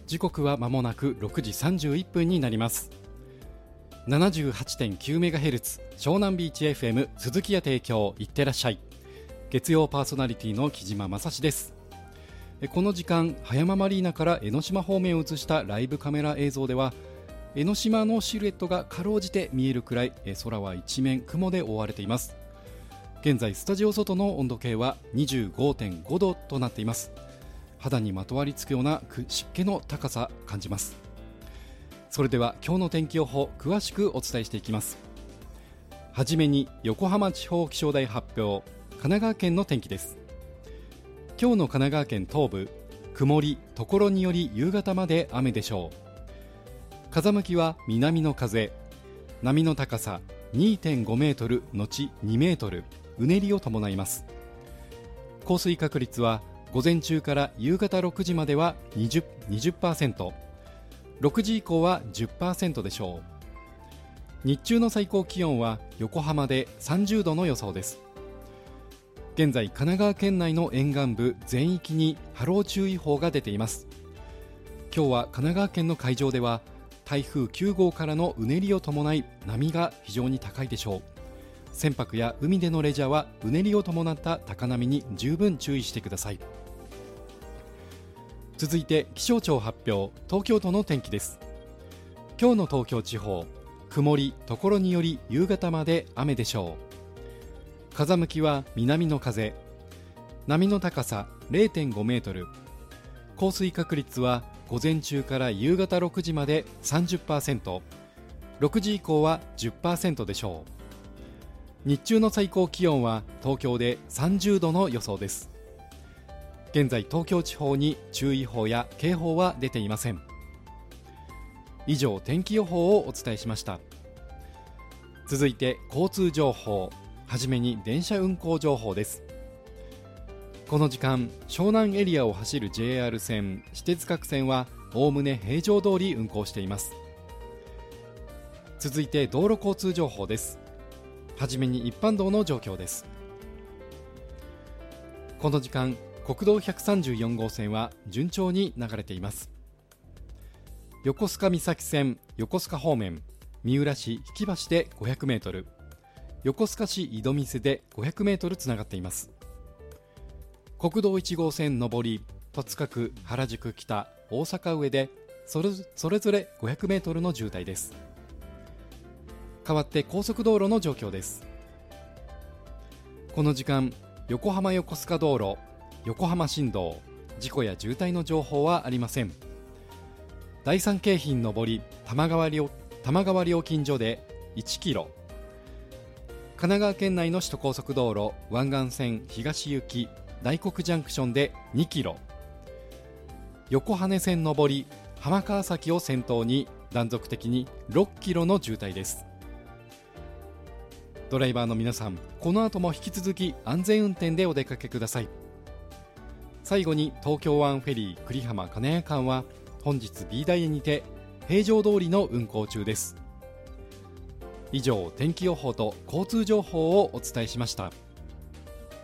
時刻は間もなく6時31分になります。 78.9MHz 湘南ビーチ FM 鈴木屋提供いってらっしゃい。月曜パーソナリティの木島正史です。この時間、葉山マリーナから江ノ島方面を映したライブカメラ映像では、江ノ島のシルエットがかろうじて見えるくらい空は一面雲で覆われています。現在スタジオ外の温度計は 25.5 度となっています。肌にまとわりつくような湿気の高さ感じます。それでは今日の天気予報詳しくお伝えしていきます。はじめに横浜地方気象台発表、神奈川県の天気です。今日の神奈川県東部、曇り、ところにより夕方まで雨でしょう。風向きは南の風、波の高さ 2.5 メートル後2メートル、うねりを伴います。降水確率は午前中から夕方6時までは 20%、6時以降は 10% でしょう。日中の最高気温は横浜で30度の予想です。現在神奈川県内の沿岸部全域に波浪注意報が出ています。今日は神奈川県の海上では台風9号からのうねりを伴い波が非常に高いでしょう。船舶や海でのレジャーはうねりを伴った高波に十分注意してください。続いて気象庁発表、東京都の天気です。今日の東京地方、曇り、ところにより夕方まで雨でしょう。風向きは南の風、波の高さ 0.5 メートル、降水確率は午前中から夕方6時まで 30%、6時以降は 10% でしょう。日中の最高気温は東京で30度の予想です。現在東京地方に注意報や警報は出ていません。以上、天気予報をお伝えしました。続いて交通情報、はじめに電車運行情報です。この時間、湘南エリアを走る JR 線、私鉄各線はおおむね平常通り運行しています。続いて道路交通情報です。はじめに一般道の状況です。この時間、国道134号線は順調に流れています。横須賀岬線横須賀方面、三浦市日木橋で500メートル、横須賀市井戸水で500メートルつながっています。国道1号線上り、戸塚区、原宿北、大阪上でそれぞれ500メートルの渋滞です。代わって高速道路の状況です。この時間、横浜横須賀道路、横浜新道、事故や渋滞の情報はありません。第三京浜上り玉川料金所で1キロ、神奈川県内の首都高速道路湾岸線東行き大黒ジャンクションで2キロ、横羽線上り浜川崎を先頭に断続的に6キロの渋滞です。ドライバーの皆さん、この後も引き続き安全運転でお出かけください。最後に東京湾フェリー久里浜金谷間は本日 B ダイヤにて平常通りの運行中です。以上、天気予報と交通情報をお伝えしました。